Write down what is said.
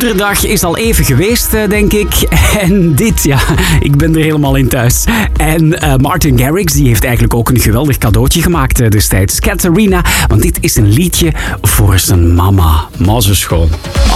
Moederdag is al even geweest, denk ik. En dit, ja, ik ben er helemaal in thuis. En Martin Garrix, die heeft eigenlijk ook een geweldig cadeautje gemaakt destijds. Katarina, want dit is een liedje voor zijn mama. Mazzelschoon.